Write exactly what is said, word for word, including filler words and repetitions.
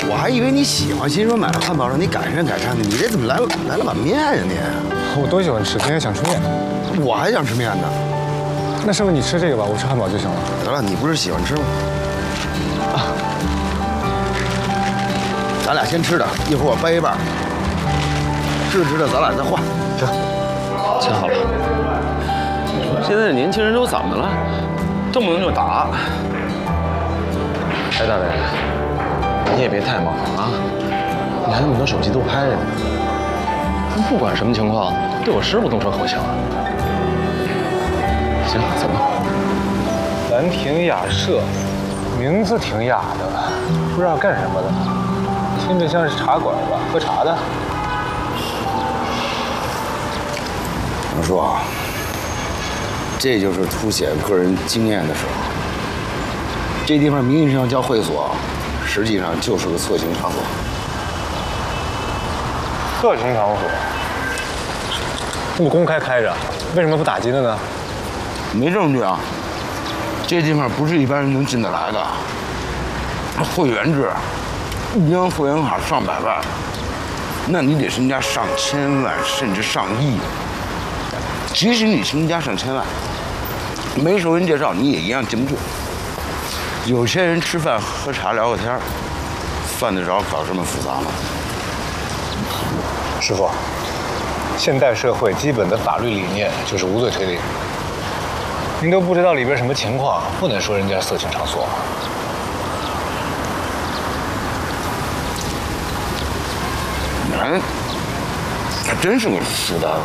我还以为你喜欢，心说买了汉堡让你改善改善的。你这怎么来了来了碗面呀你？ 我都喜欢吃，今天想吃面。 我还想吃面呢。 那师傅你吃这个吧，我吃汉堡就行了。 得了，你不是喜欢吃吗？啊，咱俩先吃的，一会儿我掰一半，吃着吃着咱俩再换。 行， 切好了。你说现在的年轻人都怎么了？动不动就打。哎，大伟，你也别太忙啊！你看那么多手机都拍着呢。不管什么情况，对我师傅动手可不行啊。行，走吧。 兰亭雅舍，名字挺雅的，不知道干什么的，听着像是茶馆吧，喝茶的。 我说啊，这就是凸显个人经验的时候。这地方名义上叫会所，实际上就是个色情场所。 色情场所，这么公开开着，为什么不打击的呢？ 没证据啊！这地方不是一般人能进得来的，会员制，一张会员卡上百万，那你得身家上千万甚至上亿。即使你身家上千万，没熟人介绍你也一样进不去。有些人吃饭喝茶聊个天，犯得着搞这么复杂吗？ 师傅，现代社会基本的法律理念就是无罪推定。您都不知道里边什么情况，不能说人家色情场所。 男人还真是个书呆子。